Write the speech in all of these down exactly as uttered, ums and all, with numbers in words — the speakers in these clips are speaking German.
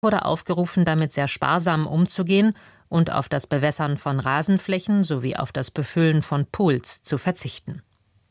wurde aufgerufen, damit sehr sparsam umzugehen und auf das Bewässern von Rasenflächen sowie auf das Befüllen von Pools zu verzichten.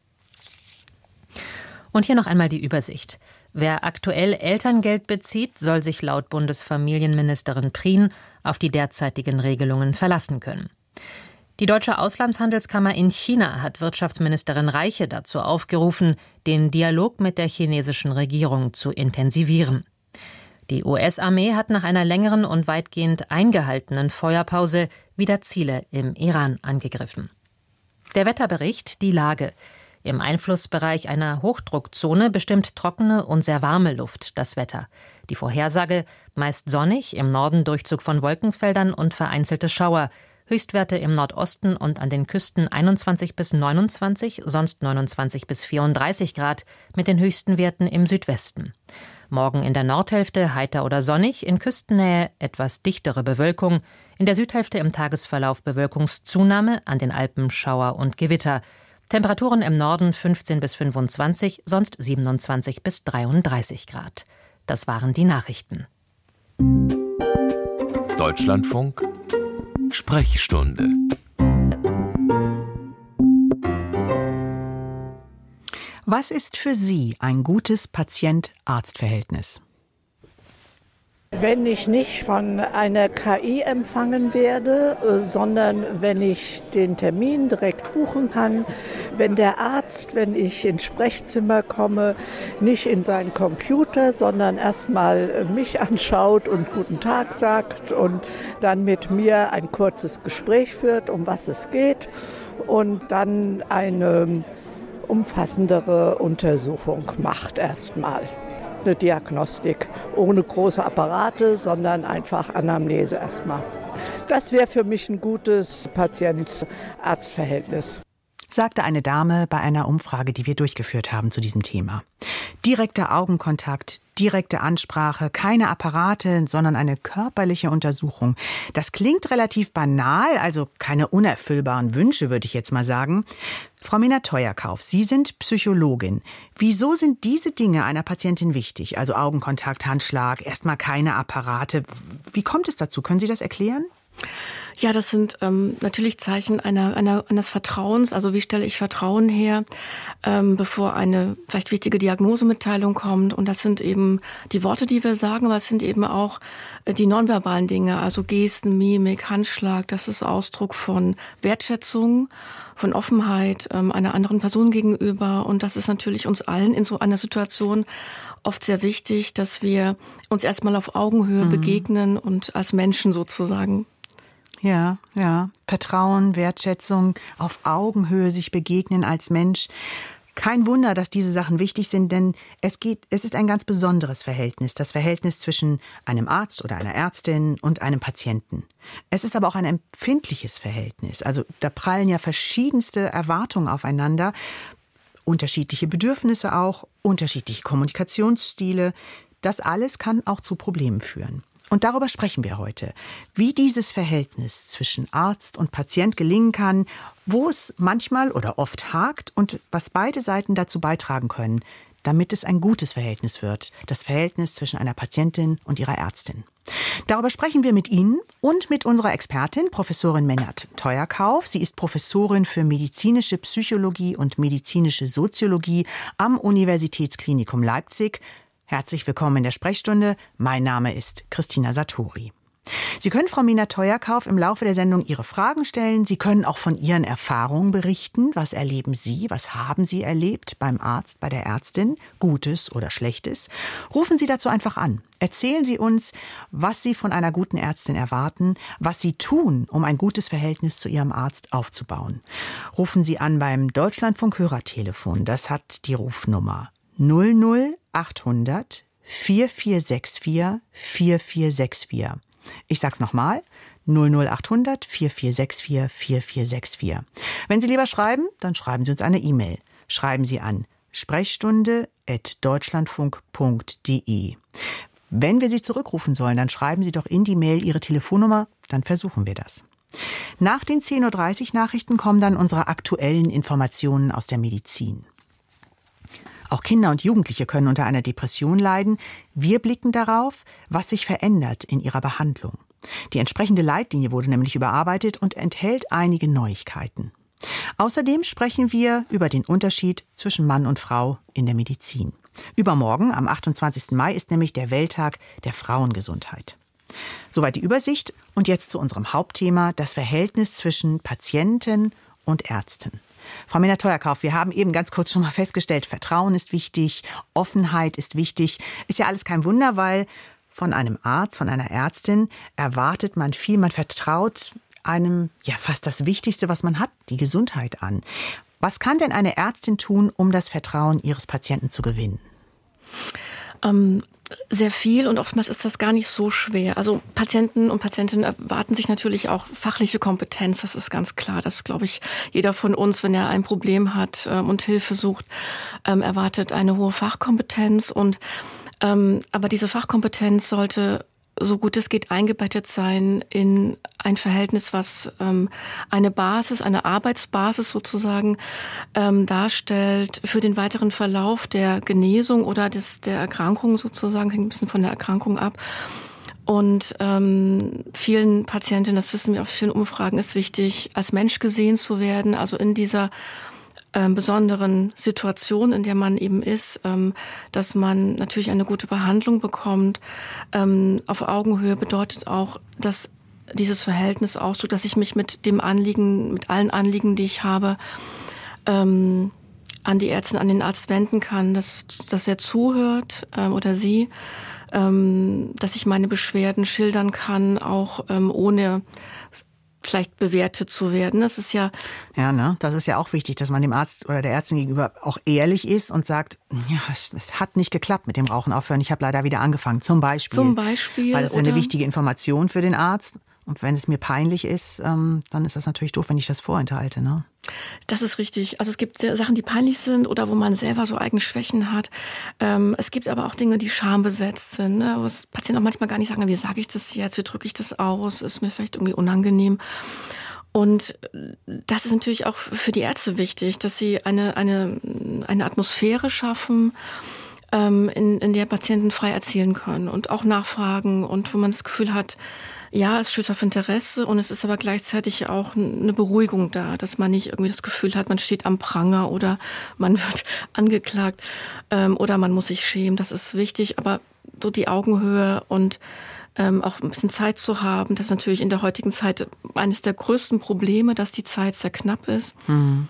Und hier noch einmal die Übersicht. Wer aktuell Elterngeld bezieht, soll sich laut Bundesfamilienministerin Prien auf die derzeitigen Regelungen verlassen können. Die Deutsche Auslandshandelskammer in China hat Wirtschaftsministerin Reiche dazu aufgerufen, den Dialog mit der chinesischen Regierung zu intensivieren. Die U S-Armee hat nach einer längeren und weitgehend eingehaltenen Feuerpause wieder Ziele im Iran angegriffen. Der Wetterbericht, die Lage. Im Einflussbereich einer Hochdruckzone bestimmt trockene und sehr warme Luft das Wetter. Die Vorhersage: meist sonnig, im Norden Durchzug von Wolkenfeldern und vereinzelte Schauer. Höchstwerte im Nordosten und an den Küsten einundzwanzig bis neunundzwanzig, sonst neunundzwanzig bis vierunddreißig Grad, mit den höchsten Werten im Südwesten. Morgen in der Nordhälfte heiter oder sonnig, in Küstennähe etwas dichtere Bewölkung, in der Südhälfte im Tagesverlauf Bewölkungszunahme, an den Alpen Schauer und Gewitter. Temperaturen im Norden fünfzehn bis fünfundzwanzig, sonst siebenundzwanzig bis dreiunddreißig Grad. Das waren die Nachrichten. Deutschlandfunk Sprechstunde. Was ist für Sie ein gutes Patient-Arzt-Verhältnis? Wenn ich nicht von einer K I empfangen werde, sondern wenn ich den Termin direkt buchen kann, wenn der Arzt, wenn ich ins Sprechzimmer komme, nicht in seinen Computer, sondern erstmal mich anschaut und guten Tag sagt und dann mit mir ein kurzes Gespräch führt, um was es geht, und dann eine umfassendere Untersuchung macht erstmal. Eine Diagnostik ohne große Apparate, sondern einfach Anamnese erstmal. Das wäre für mich ein gutes Patient-Arzt-Verhältnis. Sagte eine Dame bei einer Umfrage, die wir durchgeführt haben zu diesem Thema. Direkter Augenkontakt, direkte Ansprache, keine Apparate, sondern eine körperliche Untersuchung. Das klingt relativ banal, also keine unerfüllbaren Wünsche, würde ich jetzt mal sagen. Frau Mehnert-Theuerkauf, Sie sind Psychologin. Wieso sind diese Dinge einer Patientin wichtig? Also Augenkontakt, Handschlag, erstmal keine Apparate. Wie kommt es dazu? Können Sie das erklären? Ja, das sind ähm, natürlich Zeichen einer, einer, eines Vertrauens. Also wie stelle ich Vertrauen her, ähm, bevor eine vielleicht wichtige Diagnosemitteilung kommt. Und das sind eben die Worte, die wir sagen, aber es sind eben auch äh, die nonverbalen Dinge, also Gesten, Mimik, Handschlag. Das ist Ausdruck von Wertschätzung, von Offenheit ähm, einer anderen Person gegenüber. Und das ist natürlich uns allen in so einer Situation oft sehr wichtig, dass wir uns erstmal auf Augenhöhe mhm. begegnen und als Menschen sozusagen. Ja, ja. Vertrauen, Wertschätzung, auf Augenhöhe sich begegnen als Mensch. Kein Wunder, dass diese Sachen wichtig sind, denn es geht, es ist ein ganz besonderes Verhältnis, das Verhältnis zwischen einem Arzt oder einer Ärztin und einem Patienten. Es ist aber auch ein empfindliches Verhältnis. Also da prallen ja verschiedenste Erwartungen aufeinander, unterschiedliche Bedürfnisse auch, unterschiedliche Kommunikationsstile. Das alles kann auch zu Problemen führen. Und darüber sprechen wir heute, wie dieses Verhältnis zwischen Arzt und Patient gelingen kann, wo es manchmal oder oft hakt und was beide Seiten dazu beitragen können, damit es ein gutes Verhältnis wird, das Verhältnis zwischen einer Patientin und ihrer Ärztin. Darüber sprechen wir mit Ihnen und mit unserer Expertin, Professorin Mehnert-Theuerkauf. Sie ist Professorin für medizinische Psychologie und medizinische Soziologie am Universitätsklinikum Leipzig. Herzlich willkommen in der Sprechstunde. Mein Name ist Christina Satori. Sie können Frau Mehnert-Theuerkauf im Laufe der Sendung Ihre Fragen stellen. Sie können auch von Ihren Erfahrungen berichten. Was erleben Sie? Was haben Sie erlebt beim Arzt, bei der Ärztin? Gutes oder Schlechtes? Rufen Sie dazu einfach an. Erzählen Sie uns, was Sie von einer guten Ärztin erwarten, was Sie tun, um ein gutes Verhältnis zu Ihrem Arzt aufzubauen. Rufen Sie an beim Deutschlandfunk-Hörertelefon. Das hat die Rufnummer null null achthundert vier vier sechs vier vier vier sechs vier. Ich sag's nochmal, null null achthundert vier vier sechs vier vier vier sechs vier. Wenn Sie lieber schreiben, dann schreiben Sie uns eine E-Mail. Schreiben Sie an sprechstunde at deutschlandfunk punkt de. Wenn wir Sie zurückrufen sollen, dann schreiben Sie doch in die Mail Ihre Telefonnummer, dann versuchen wir das. Nach den zehn Uhr dreißig Nachrichten kommen dann unsere aktuellen Informationen aus der Medizin. Auch Kinder und Jugendliche können unter einer Depression leiden. Wir blicken darauf, was sich verändert in ihrer Behandlung. Die entsprechende Leitlinie wurde nämlich überarbeitet und enthält einige Neuigkeiten. Außerdem sprechen wir über den Unterschied zwischen Mann und Frau in der Medizin. Übermorgen, am achtundzwanzigsten Mai, ist nämlich der Welttag der Frauengesundheit. Soweit die Übersicht und jetzt zu unserem Hauptthema, das Verhältnis zwischen Patienten und Ärzten. Frau Minna-Theuerkauf, wir haben eben ganz kurz schon mal festgestellt, Vertrauen ist wichtig, Offenheit ist wichtig. Ist ja alles kein Wunder, weil von einem Arzt, von einer Ärztin erwartet man viel, man vertraut einem ja fast das Wichtigste, was man hat, die Gesundheit an. Was kann denn eine Ärztin tun, um das Vertrauen ihres Patienten zu gewinnen? Ähm, sehr viel und oftmals ist das gar nicht so schwer. Also Patienten und Patientinnen erwarten sich natürlich auch fachliche Kompetenz, das ist ganz klar. Das glaube ich, jeder von uns, wenn er ein Problem hat ähm, und Hilfe sucht, ähm, erwartet eine hohe Fachkompetenz. Und ähm, aber diese Fachkompetenz sollte so gut es geht eingebettet sein in ein Verhältnis, was ähm, eine Basis, eine Arbeitsbasis sozusagen ähm, darstellt für den weiteren Verlauf der Genesung oder des, der Erkrankung sozusagen, hängt ein bisschen von der Erkrankung ab. Und ähm, vielen Patientinnen, das wissen wir auf vielen Umfragen, ist wichtig, als Mensch gesehen zu werden, also in dieser Ähm, besonderen Situation, in der man eben ist, ähm, dass man natürlich eine gute Behandlung bekommt. Ähm, auf Augenhöhe bedeutet auch, dass dieses Verhältnis ausdrückt, dass ich mich mit dem Anliegen, mit allen Anliegen, die ich habe, ähm, an die Ärztin, an den Arzt wenden kann, dass, dass er zuhört ähm, oder sie, ähm, dass ich meine Beschwerden schildern kann, auch ähm, ohne vielleicht bewertet zu werden. Das ist ja ja, ne, das ist ja auch wichtig, dass man dem Arzt oder der Ärztin gegenüber auch ehrlich ist und sagt, ja, es, es hat nicht geklappt mit dem Rauchen aufhören. Ich habe leider wieder angefangen, zum Beispiel. Zum Beispiel. Weil das ist eine wichtige Information für den Arzt. Und wenn es mir peinlich ist, ähm, dann ist das natürlich doof, wenn ich das vorenthalte, ne? Das ist richtig. Also es gibt Sachen, die peinlich sind oder wo man selber so eigene Schwächen hat. Ähm, es gibt aber auch Dinge, die schambesetzt sind, ne? Wo es Patienten auch manchmal gar nicht sagen, wie sage ich das jetzt, wie drücke ich das aus, ist mir vielleicht irgendwie unangenehm. Und das ist natürlich auch für die Ärzte wichtig, dass sie eine, eine, eine Atmosphäre schaffen, ähm, in, in der Patienten frei erzählen können und auch nachfragen und wo man das Gefühl hat, ja, es stößt auf Interesse und es ist aber gleichzeitig auch eine Beruhigung da, dass man nicht irgendwie das Gefühl hat, man steht am Pranger oder man wird angeklagt ähm, oder man muss sich schämen. Das ist wichtig, aber so die Augenhöhe und ähm, auch ein bisschen Zeit zu haben, das ist natürlich in der heutigen Zeit eines der größten Probleme, dass die Zeit sehr knapp ist. Mhm.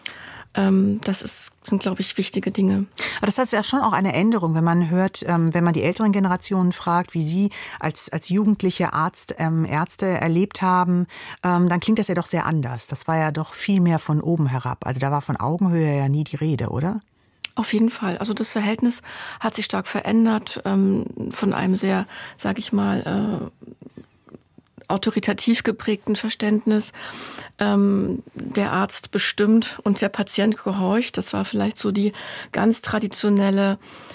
Das ist, sind, glaube ich, wichtige Dinge. Aber das heißt ja schon auch eine Änderung, wenn man hört, wenn man die älteren Generationen fragt, wie sie als, als jugendliche Arzt, ähm, Ärzte erlebt haben, ähm, dann klingt das ja doch sehr anders. Das war ja doch viel mehr von oben herab. Also da war von Augenhöhe ja nie die Rede, oder? Auf jeden Fall. Also das Verhältnis hat sich stark verändert, ähm, von einem sehr, sag ich mal, äh, autoritativ geprägten Verständnis. Ähm, der Arzt bestimmt und der Patient gehorcht. Das war vielleicht so die ganz traditionelle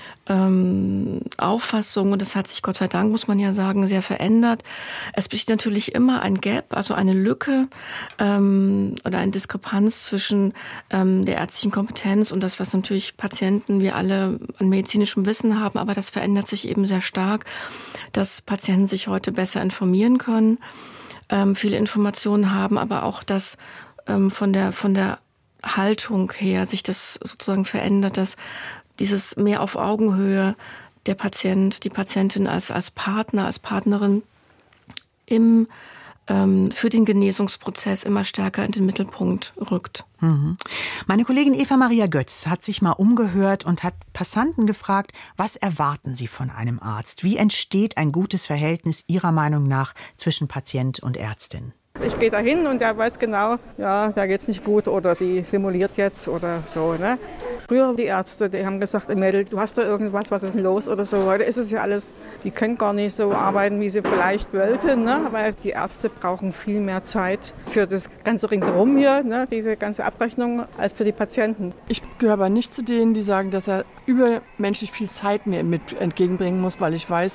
ähm, Auffassung und das hat sich Gott sei Dank, muss man ja sagen, sehr verändert. Es besteht natürlich immer ein Gap, also eine Lücke ähm, oder eine Diskrepanz zwischen ähm, der ärztlichen Kompetenz und das, was natürlich Patienten, wir alle an medizinischem Wissen haben, aber das verändert sich eben sehr stark, dass Patienten sich heute besser informieren können, ähm, viele Informationen haben, aber auch, dass ähm, von der von der Haltung her sich das sozusagen verändert, dass dieses mehr auf Augenhöhe der Patient, die Patientin als, als Partner, als Partnerin im, ähm, für den Genesungsprozess immer stärker in den Mittelpunkt rückt. Mhm. Meine Kollegin Eva Maria Götz hat sich mal umgehört und hat Passanten gefragt, was erwarten sie von einem Arzt? Wie entsteht ein gutes Verhältnis ihrer Meinung nach zwischen Patient und Ärztin? Ich gehe da hin und der weiß genau, ja, da geht's nicht gut oder die simuliert jetzt oder so, ne? Früher die Ärzte, die haben gesagt, Mädel, du hast da irgendwas, was ist denn los oder so. Heute ist es ja alles, die können gar nicht so arbeiten, wie sie vielleicht wollten, ne? Weil die Ärzte brauchen viel mehr Zeit für das ganze Ringsherum hier, ne? Diese ganze Abrechnung, als für die Patienten. Ich gehöre aber nicht zu denen, die sagen, dass er übermenschlich viel Zeit mir mit entgegenbringen muss, weil ich weiß,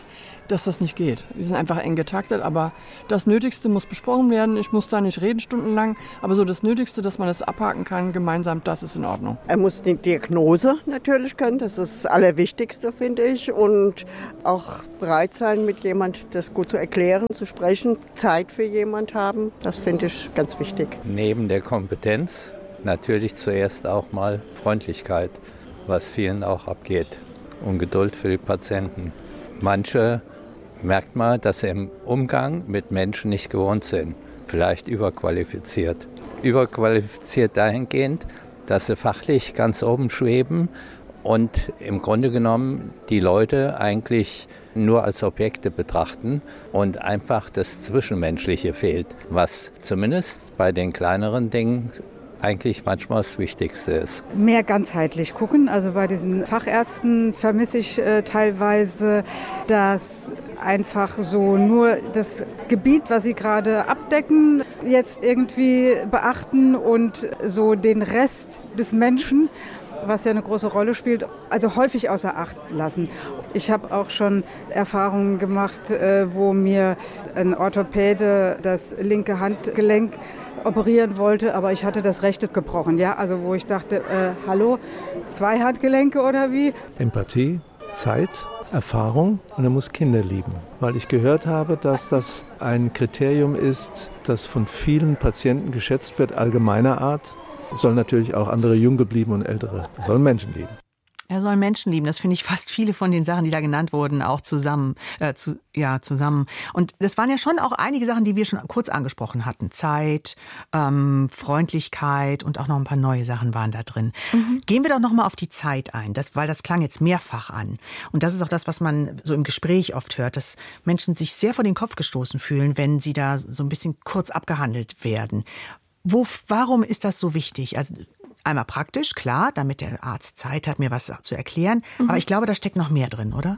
dass das nicht geht. Die sind einfach eng getaktet, aber das Nötigste muss besprochen werden. Ich muss da nicht reden stundenlang, aber so das Nötigste, dass man das abhaken kann, gemeinsam, das ist in Ordnung. Er muss die Diagnose natürlich können, das ist das Allerwichtigste, finde ich, und auch bereit sein, mit jemand das gut zu erklären, zu sprechen, Zeit für jemand haben, das finde ich ganz wichtig. Neben der Kompetenz natürlich zuerst auch mal Freundlichkeit, was vielen auch abgeht, und Geduld für die Patienten. Manche merkt man, dass sie im Umgang mit Menschen nicht gewohnt sind, vielleicht überqualifiziert. Überqualifiziert dahingehend, dass sie fachlich ganz oben schweben und im Grunde genommen die Leute eigentlich nur als Objekte betrachten und einfach das Zwischenmenschliche fehlt, was zumindest bei den kleineren Dingen eigentlich manchmal das Wichtigste ist. Mehr ganzheitlich gucken. Also bei diesen Fachärzten vermisse ich äh, teilweise, dass einfach so nur das Gebiet, was sie gerade abdecken, jetzt irgendwie beachten und so den Rest des Menschen, was ja eine große Rolle spielt, also häufig außer Acht lassen. Ich habe auch schon Erfahrungen gemacht, äh, wo mir ein Orthopäde das linke Handgelenk operieren wollte, aber ich hatte das rechte gebrochen. Ja? Also wo ich dachte, äh, hallo, zwei Handgelenke oder wie? Empathie, Zeit, Erfahrung, und er muss Kinder lieben. Weil ich gehört habe, dass das ein Kriterium ist, das von vielen Patienten geschätzt wird, allgemeiner Art. Es sollen natürlich auch andere Junggebliebene und Ältere, es sollen Menschen lieben. Er soll Menschen lieben. Das finde ich fast viele von den Sachen, die da genannt wurden, auch zusammen. Äh, zu, ja, zusammen. Und das waren ja schon auch einige Sachen, die wir schon kurz angesprochen hatten. Zeit, ähm, Freundlichkeit und auch noch ein paar neue Sachen waren da drin. Mhm. Gehen wir doch noch mal auf die Zeit ein, das, weil das klang jetzt mehrfach an. Und das ist auch das, was man so im Gespräch oft hört, dass Menschen sich sehr vor den Kopf gestoßen fühlen, wenn sie da so ein bisschen kurz abgehandelt werden. Wo, warum ist das so wichtig? Also einmal praktisch, klar, damit der Arzt Zeit hat, mir was zu erklären. Mhm. Aber ich glaube, da steckt noch mehr drin, oder?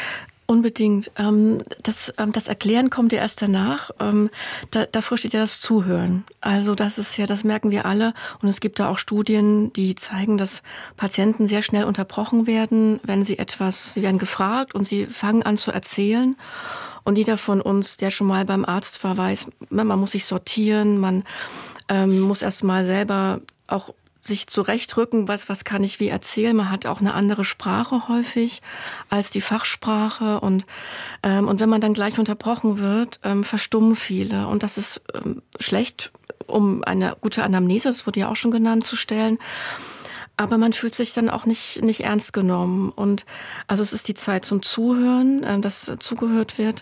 Unbedingt. Das, das Erklären kommt ja erst danach. Davor steht ja das Zuhören. Also das ist ja, das merken wir alle. Und es gibt da auch Studien, die zeigen, dass Patienten sehr schnell unterbrochen werden, wenn sie etwas, sie werden gefragt und sie fangen an zu erzählen. Und jeder von uns, der schon mal beim Arzt war, weiß, man muss sich sortieren, man ähm, muss erst mal selber auch sich zurechtrücken, was, was kann ich wie erzählen. Man hat auch eine andere Sprache häufig als die Fachsprache. Und, ähm, und wenn man dann gleich unterbrochen wird, ähm, verstummen viele. Und das ist ähm, schlecht, um eine gute Anamnese, das wurde ja auch schon genannt, zu stellen. Aber man fühlt sich dann auch nicht, nicht ernst genommen. Und also es ist die Zeit zum Zuhören, äh, dass zugehört wird.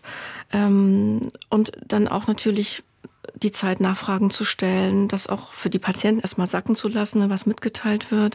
Ähm, und dann auch natürlich die Zeit, Nachfragen zu stellen, das auch für die Patienten erstmal sacken zu lassen, was mitgeteilt wird.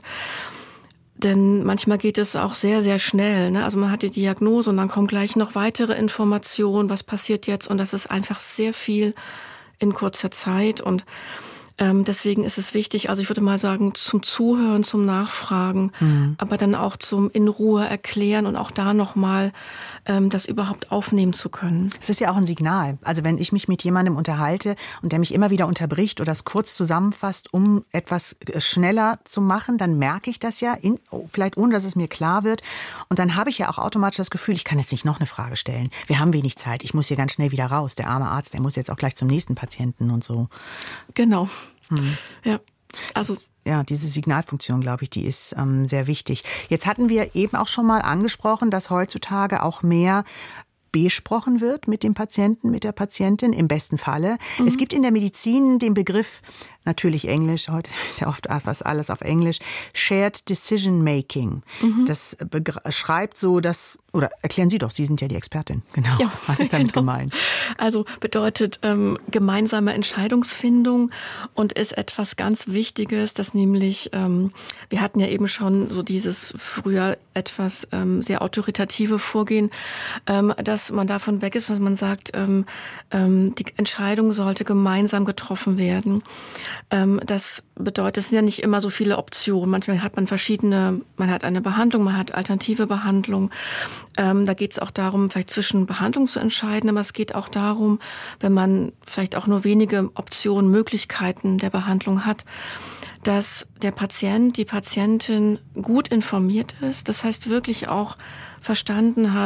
Denn manchmal geht es auch sehr, sehr schnell. Ne? Also man hat die Diagnose und dann kommen gleich noch weitere Informationen, was passiert jetzt. Und das ist einfach sehr viel in kurzer Zeit. Und ähm, deswegen ist es wichtig, also ich würde mal sagen, zum Zuhören, zum Nachfragen, mhm. aber dann auch zum in Ruhe erklären und auch da nochmal ähm, das überhaupt aufnehmen zu können. Es ist ja auch ein Signal. Also wenn ich mich mit jemandem unterhalte und der mich immer wieder unterbricht oder es kurz zusammenfasst, um etwas schneller zu machen, dann merke ich das ja, in, vielleicht ohne, dass es mir klar wird. Und dann habe ich ja auch automatisch das Gefühl, ich kann jetzt nicht noch eine Frage stellen. Wir haben wenig Zeit, ich muss hier ganz schnell wieder raus. Der arme Arzt, der muss jetzt auch gleich zum nächsten Patienten und so. Genau. Hm. Ja. Also ja, diese Signalfunktion, glaube ich, die ist ähm, sehr wichtig. Jetzt hatten wir eben auch schon mal angesprochen, dass heutzutage auch mehr besprochen wird mit dem Patienten, mit der Patientin, im besten Falle. Mhm. Es gibt in der Medizin den Begriff, natürlich Englisch, heute ist ja oft fast alles auf Englisch, Shared Decision Making. Mhm. Das beschreibt so, dass, oder erklären Sie doch, Sie sind ja die Expertin, genau. Ja, was ist damit genau gemeint? Also bedeutet ähm, gemeinsame Entscheidungsfindung und ist etwas ganz Wichtiges, dass nämlich, ähm, wir hatten ja eben schon so dieses früher etwas ähm, sehr autoritative Vorgehen, ähm, dass man davon weg ist, dass man sagt, ähm, ähm, die Entscheidung sollte gemeinsam getroffen werden. Das bedeutet, es sind ja nicht immer so viele Optionen. Manchmal hat man verschiedene, man hat eine Behandlung, man hat alternative Behandlung. Ähm, da geht es auch darum, vielleicht zwischen Behandlung zu entscheiden, aber es geht auch darum, wenn man vielleicht auch nur wenige Optionen, Möglichkeiten der Behandlung hat, dass der Patient, die Patientin gut informiert ist. Das heißt wirklich auch verstanden hat,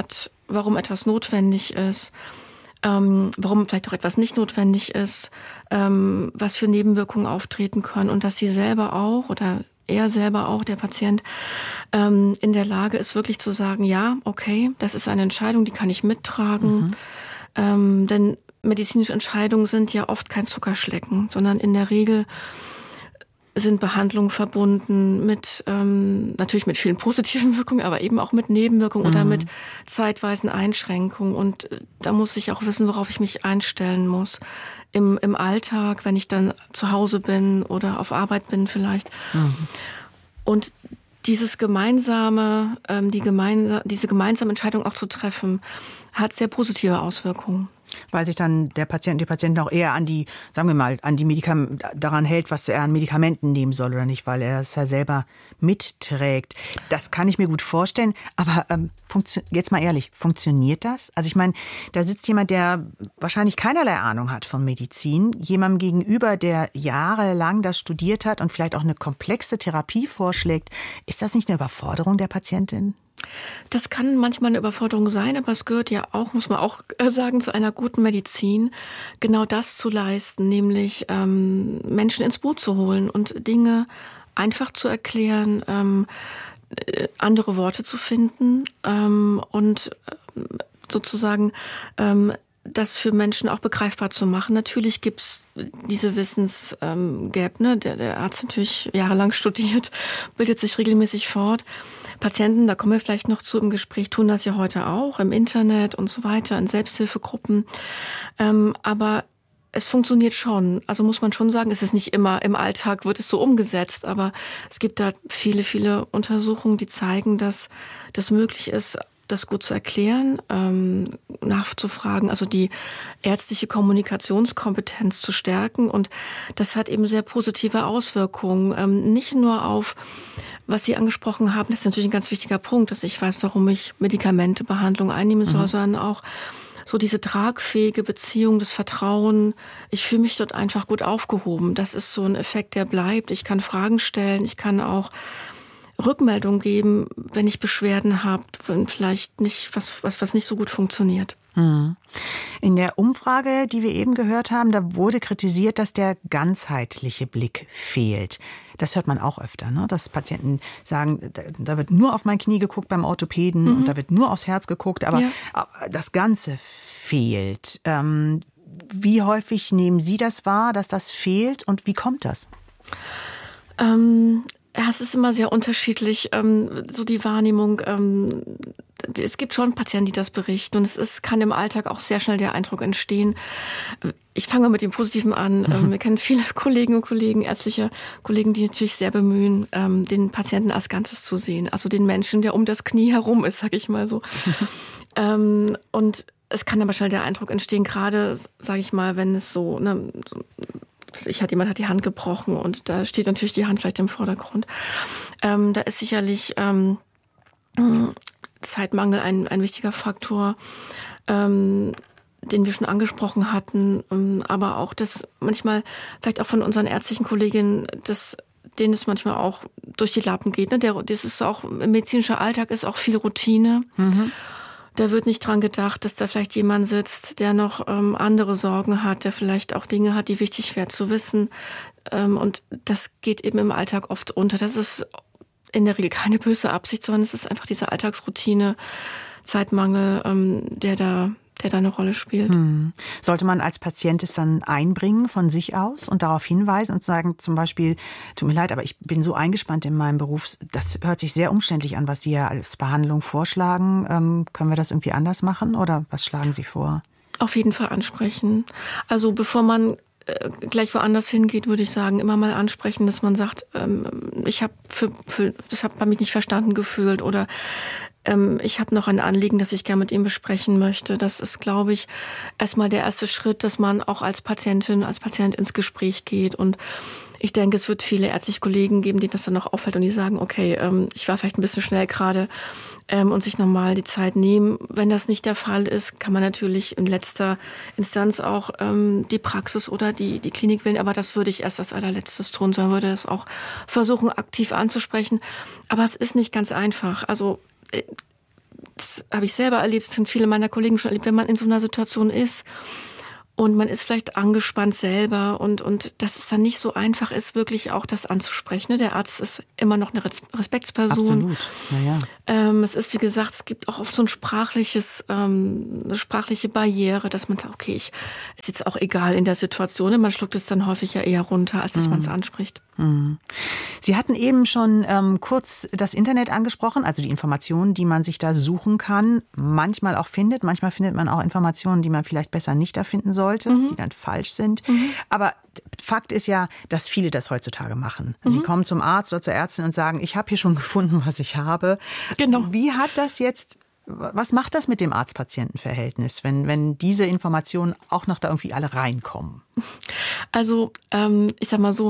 warum etwas notwendig ist, ähm, warum vielleicht auch etwas nicht notwendig ist, ähm, was für Nebenwirkungen auftreten können und dass sie selber auch oder er selber auch, der Patient, ähm, in der Lage ist, wirklich zu sagen, ja, okay, das ist eine Entscheidung, die kann ich mittragen. Mhm. Ähm, denn medizinische Entscheidungen sind ja oft kein Zuckerschlecken, sondern in der Regel sind Behandlungen verbunden mit, ähm, natürlich mit vielen positiven Wirkungen, aber eben auch mit Nebenwirkungen mhm. oder mit zeitweisen Einschränkungen. Und da muss ich auch wissen, worauf ich mich einstellen muss. Im, im Alltag, wenn ich dann zu Hause bin oder auf Arbeit bin vielleicht. Mhm. Und dieses gemeinsame, ähm, die gemeinsa- diese gemeinsame Entscheidung auch zu treffen, hat sehr positive Auswirkungen. Weil sich dann der Patient, die Patientin auch eher an die, sagen wir mal, an die Medikam- daran hält, was er an Medikamenten nehmen soll oder nicht, weil er es ja selber mitträgt. Das kann ich mir gut vorstellen. Aber ähm, funktio- jetzt mal ehrlich, funktioniert das? Also ich meine, da sitzt jemand, der wahrscheinlich keinerlei Ahnung hat von Medizin, jemandem gegenüber, der jahrelang das studiert hat und vielleicht auch eine komplexe Therapie vorschlägt. Ist das nicht eine Überforderung der Patientin? Das kann manchmal eine Überforderung sein, aber es gehört ja auch, muss man auch sagen, zu einer guten Medizin, genau das zu leisten, nämlich ähm, Menschen ins Boot zu holen und Dinge einfach zu erklären, ähm, andere Worte zu finden ähm, und äh, sozusagen ähm, das für Menschen auch begreifbar zu machen. Natürlich gibt's diese Wissensgap, ähm, ne? der, der Arzt natürlich jahrelang studiert, bildet sich regelmäßig fort. Patienten, da kommen wir vielleicht noch zu im Gespräch, tun das ja heute auch im Internet und so weiter, in Selbsthilfegruppen. Ähm, aber es funktioniert schon. Also muss man schon sagen, es ist nicht immer im Alltag, wird es so umgesetzt, aber es gibt da viele, viele Untersuchungen, die zeigen, dass das möglich ist, das gut zu erklären, ähm, nachzufragen, also die ärztliche Kommunikationskompetenz zu stärken. Und das hat eben sehr positive Auswirkungen, ähm, nicht nur auf, was Sie angesprochen haben, das ist natürlich ein ganz wichtiger Punkt, dass ich weiß, warum ich Medikamentebehandlung einnehmen soll, mhm. sondern auch so diese tragfähige Beziehung, das Vertrauen. Ich fühle mich dort einfach gut aufgehoben. Das ist so ein Effekt, der bleibt. Ich kann Fragen stellen, ich kann auch Rückmeldung geben, wenn ich Beschwerden habe, wenn vielleicht nicht was, was, was nicht so gut funktioniert. In der Umfrage, die wir eben gehört haben, da wurde kritisiert, dass der ganzheitliche Blick fehlt. Das hört man auch öfter, ne? Dass Patienten sagen, da wird nur auf mein Knie geguckt beim Orthopäden mhm. und da wird nur aufs Herz geguckt, aber ja. das Ganze fehlt. Ähm, wie häufig nehmen Sie das wahr, dass das fehlt und wie kommt das? Ähm Ja, es ist immer sehr unterschiedlich, ähm, so die Wahrnehmung. Ähm, es gibt schon Patienten, die das berichten und es ist, kann im Alltag auch sehr schnell der Eindruck entstehen. Ich fange mal mit dem Positiven an. Mhm. Ähm, wir kennen viele Kollegen und Kollegen, ärztliche Kollegen, die natürlich sehr bemühen, ähm, den Patienten als Ganzes zu sehen. Also den Menschen, der um das Knie herum ist, sag ich mal so. ähm, und es kann aber schnell der Eindruck entstehen, gerade, sage ich mal, wenn es so, ne, so ich hat jemand hat die Hand gebrochen und da steht natürlich die Hand vielleicht im Vordergrund. Ähm, da ist sicherlich ähm, Zeitmangel ein, ein wichtiger Faktor, ähm, den wir schon angesprochen hatten, ähm, aber auch das manchmal vielleicht auch von unseren ärztlichen Kolleginnen, das denen es manchmal auch durch die Lappen geht. Ne? Der, das ist auch im medizinischen Alltag ist auch viel Routine. Mhm. Da wird nicht dran gedacht, dass da vielleicht jemand sitzt, der noch ähm, andere Sorgen hat, der vielleicht auch Dinge hat, die wichtig wäre zu wissen. Ähm, und das geht eben im Alltag oft unter. Das ist in der Regel keine böse Absicht, sondern es ist einfach diese Alltagsroutine, Zeitmangel, ähm, der da der da eine Rolle spielt. Hm. Sollte man als Patient es dann einbringen von sich aus und darauf hinweisen und sagen zum Beispiel, tut mir leid, aber ich bin so eingespannt in meinem Beruf, das hört sich sehr umständlich an, was Sie ja als Behandlung vorschlagen. Ähm, können wir das irgendwie anders machen oder was schlagen Sie vor? Auf jeden Fall ansprechen. Also bevor man äh, gleich woanders hingeht, würde ich sagen, immer mal ansprechen, dass man sagt, ähm, ich habe für, für das habe mich nicht verstanden gefühlt oder ich habe noch ein Anliegen, das ich gerne mit ihm besprechen möchte. Das ist, glaube ich, erstmal der erste Schritt, dass man auch als Patientin, als Patient ins Gespräch geht. Und ich denke, es wird viele ärztliche Kollegen geben, denen das dann noch auffällt und die sagen, okay, ich war vielleicht ein bisschen schnell gerade und sich nochmal die Zeit nehmen. Wenn das nicht der Fall ist, kann man natürlich in letzter Instanz auch die Praxis oder die, die Klinik wählen. Aber das würde ich erst als allerletztes tun, sondern würde es auch versuchen, aktiv anzusprechen. Aber es ist nicht ganz einfach. Also das habe ich selber erlebt, das sind viele meiner Kollegen schon erlebt, wenn man in so einer Situation ist und man ist vielleicht angespannt selber und, und dass es dann nicht so einfach ist, wirklich auch das anzusprechen. Der Arzt ist immer noch eine Respektsperson. Absolut, naja. Ähm, es ist, wie gesagt, es gibt auch oft so ein sprachliches, ähm, eine sprachliche Barriere, dass man sagt, okay, ich, ist jetzt auch egal in der Situation. Man schluckt es dann häufig ja eher runter, als dass mhm. man es anspricht. Mhm. Sie hatten eben schon ähm, kurz das Internet angesprochen, also die Informationen, die man sich da suchen kann, manchmal auch findet. Manchmal findet man auch Informationen, die man vielleicht besser nicht erfinden sollte, mhm. die dann falsch sind. Mhm. Aber Fakt ist ja, dass viele das heutzutage machen. Mhm. Sie kommen zum Arzt oder zur Ärztin und sagen, ich habe hier schon gefunden, was ich habe. Genau. Wie hat das jetzt, was macht das mit dem Arzt-Patienten-Verhältnis, wenn, wenn diese Informationen auch noch da irgendwie alle reinkommen? Also ähm, ich sag mal so,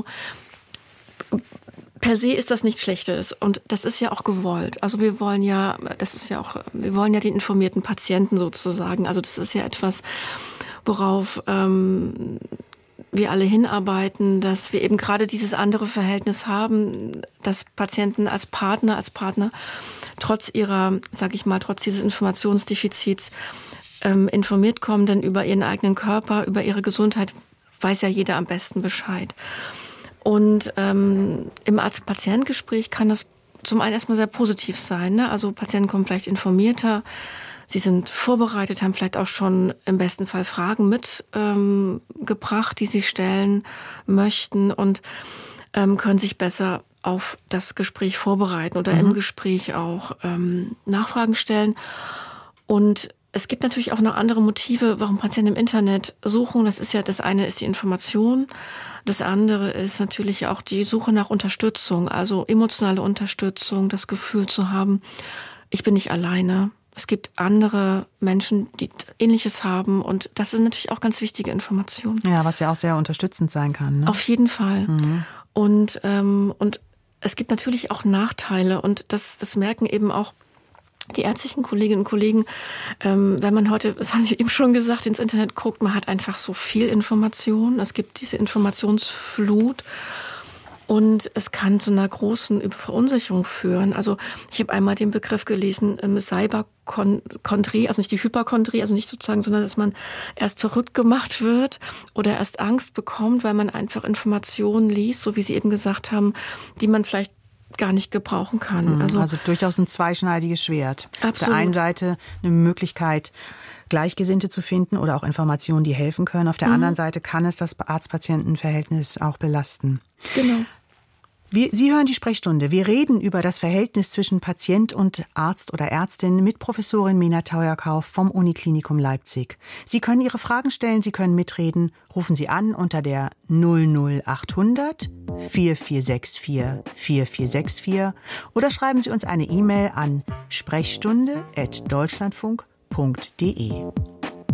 per se ist das nichts Schlechtes und das ist ja auch gewollt. Also wir wollen ja, das ist ja auch, wir wollen ja den informierten Patienten sozusagen. Also das ist ja etwas, worauf ähm, wir alle hinarbeiten, dass wir eben gerade dieses andere Verhältnis haben, dass Patienten als Partner, als Partner trotz ihrer, sag ich mal, trotz dieses Informationsdefizits ähm, informiert kommen, denn über ihren eigenen Körper, über ihre Gesundheit weiß ja jeder am besten Bescheid. Und ähm, im Arzt-Patient-Gespräch kann das zum einen erstmal sehr positiv sein. Ne? Also Patienten kommen vielleicht informierter, sie sind vorbereitet, haben vielleicht auch schon im besten Fall Fragen mitgebracht, ähm, gebracht, die sie stellen möchten und ähm, können sich besser auf das Gespräch vorbereiten oder mhm. im Gespräch auch ähm, Nachfragen stellen. Und es gibt natürlich auch noch andere Motive, warum Patienten im Internet suchen. Das ist ja, das eine ist die Information. Das andere ist natürlich auch die Suche nach Unterstützung, also emotionale Unterstützung, das Gefühl zu haben, ich bin nicht alleine. Es gibt andere Menschen, die Ähnliches haben und das ist natürlich auch ganz wichtige Information. Ja, was ja auch sehr unterstützend sein kann. Ne? Auf jeden Fall. Mhm. Und, ähm, und es gibt natürlich auch Nachteile und das, das merken eben auch die ärztlichen Kolleginnen und Kollegen, ähm, wenn man heute, das haben Sie eben schon gesagt, ins Internet guckt, man hat einfach so viel Information. Es gibt diese Informationsflut und es kann zu einer großen Verunsicherung führen. Also ich habe einmal den Begriff gelesen, ähm, Cyberchondrie, also nicht die Hyperchondrie, also nicht sozusagen, sondern dass man erst verrückt gemacht wird oder erst Angst bekommt, weil man einfach Informationen liest, so wie Sie eben gesagt haben, die man vielleicht gar nicht gebrauchen kann. Also, also durchaus ein zweischneidiges Schwert. Absolut. Auf der einen Seite eine Möglichkeit, Gleichgesinnte zu finden oder auch Informationen, die helfen können. Auf der mhm. anderen Seite kann es das Arzt-Patienten-Verhältnis auch belasten. Genau. Wir, Sie hören die Sprechstunde. Wir reden über das Verhältnis zwischen Patient und Arzt oder Ärztin mit Professorin Mena Theuerkauf vom Uniklinikum Leipzig. Sie können Ihre Fragen stellen, Sie können mitreden. Rufen Sie an unter der null null achthundert vier vier sechs vier vier vier sechs vier oder schreiben Sie uns eine E-Mail an sprechstunde at deutschlandfunk punkt de.